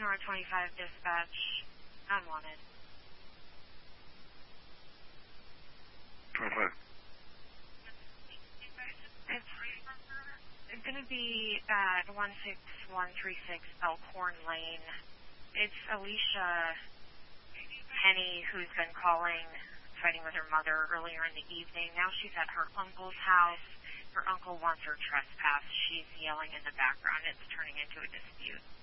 North 25 dispatch. Unwanted. 25. It's going to be at 16136 Elkhorn Lane. It's Alicia Penny who's been calling, fighting with her mother earlier in the evening. Now she's at her uncle's house. Her uncle wants her trespassed. She's yelling in the background. It's turning into a dispute.